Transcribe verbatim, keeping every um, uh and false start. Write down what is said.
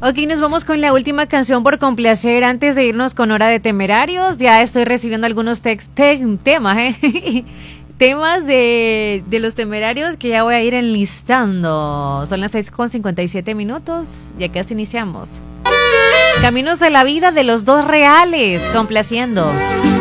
Ok, nos vamos con la última canción por complacer antes de irnos con Hora de Temerarios. Ya estoy recibiendo algunos tex- te- temas, ¿eh? temas de, de los Temerarios que ya voy a ir enlistando. Son las seis con cincuenta y siete minutos, ya casi iniciamos. Caminos de la vida de los dos reales, complaciendo.